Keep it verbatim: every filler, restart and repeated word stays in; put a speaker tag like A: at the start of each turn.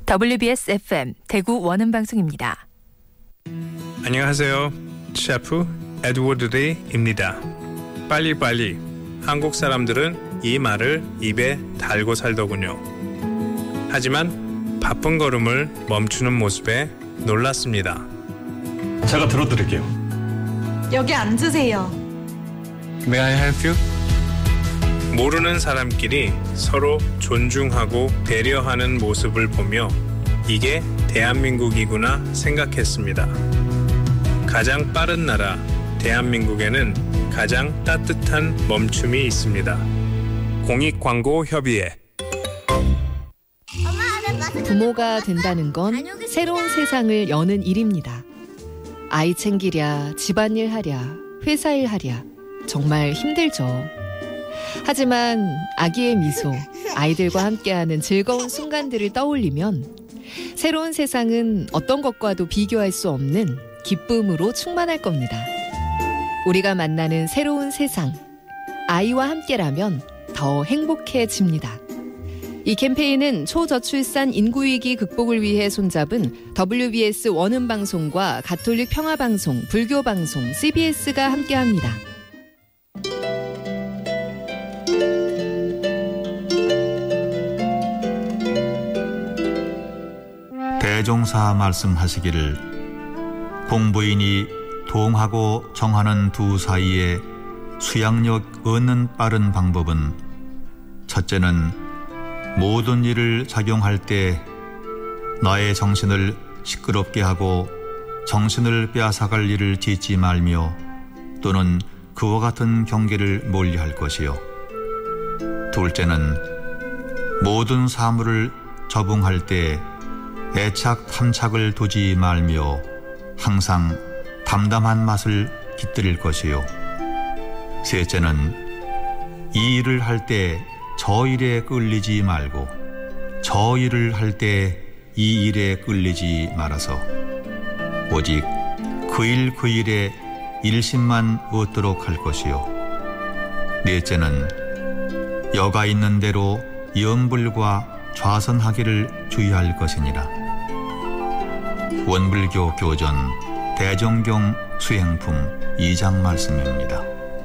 A: 더블유비에스 에프엠 대구 원음방송입니다.
B: 안녕하세요. 셰프 에드워드 리입니다. 빨리빨리. 한국 사람들은 이 말을 입에 달고 살더군요. 하지만 바쁜 걸음을 멈추는 모습에 놀랐습니다.
C: 제가 들어드릴게요.
D: 여기 앉으세요.
C: May I help you?
B: 모르는 사람끼리 서로 존중하고 배려하는 모습을 보며 이게 대한민국이구나 생각했습니다. 가장 빠른 나라 대한민국에는 가장 따뜻한 멈춤이 있습니다. 공익광고협의회.
E: 부모가 된다는 건 새로운 세상을 여는 일입니다. 아이 챙기랴, 집안일 하랴, 회사일 하랴 정말 힘들죠. 하지만 아기의 미소, 아이들과 함께하는 즐거운 순간들을 떠올리면 새로운 세상은 어떤 것과도 비교할 수 없는 기쁨으로 충만할 겁니다. 우리가 만나는 새로운 세상, 아이와 함께라면 더 행복해집니다. 이 캠페인은 초저출산 인구위기 극복을 위해 손잡은 더블유비에스 원음방송과 가톨릭 평화방송, 불교방송, 씨비에스가 함께합니다.
F: 대종사 말씀하시기를 공부인이 동하고 정하는 두 사이에 수양력 얻는 빠른 방법은 첫째는 모든 일을 작용할 때 나의 정신을 시끄럽게 하고 정신을 빼앗아갈 일을 짓지 말며 또는 그와 같은 경계를 멀리할 것이요. 둘째는 모든 사물을 적응할 때 애착 탐착을 두지 말며 항상 담담한 맛을 깃들일 것이요. 셋째는 이 일을 할 때 저 일에 끌리지 말고 저 일을 할 때 이 일에 끌리지 말아서 오직 그 일 그 일에 일심만 얻도록 할 것이요. 넷째는 여가 있는 대로 염불과 좌선하기를 주의할 것이니라. 원불교 교전 대종경 수행품 이 장 말씀입니다.